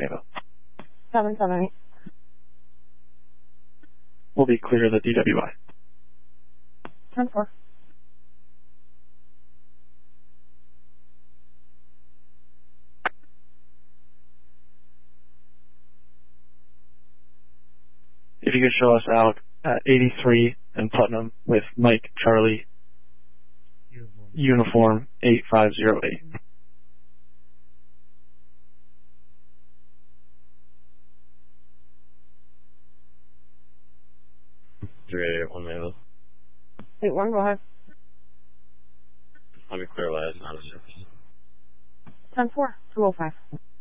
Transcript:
Mayville. 778. Will be clear of the DWI. 10-4. If you could show us out at 83 and Putnam with Mike Charlie Uniform 8508. 381 Mayville. 81, go ahead. Let me clear last, not a surface. 10-4, 205.